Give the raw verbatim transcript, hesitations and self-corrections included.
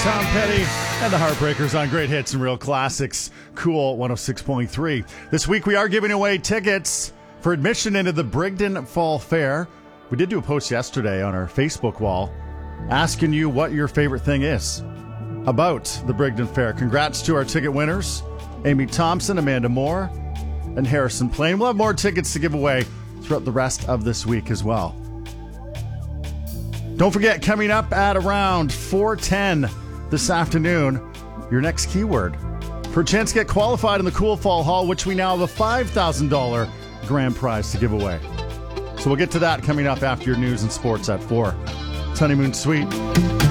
Tom Petty and the Heartbreakers on Great Hits and Real Classics. Cool one oh six point three. This week we are giving away tickets for admission into the Brigden Fall Fair. We did do a post yesterday on our Facebook wall asking you what your favorite thing is about the Brigden Fair. Congrats to our ticket winners, Amy Thompson, Amanda Moore, and Harrison Plain. We'll have more tickets to give away throughout the rest of this week as well. Don't forget, coming up at around four ten this afternoon, your next keyword for a chance to get qualified in the Cool Fall Hall, which we now have a five thousand dollars grand prize to give away. So we'll get to that coming up after your news and sports at four. It's Honeymoon Suite.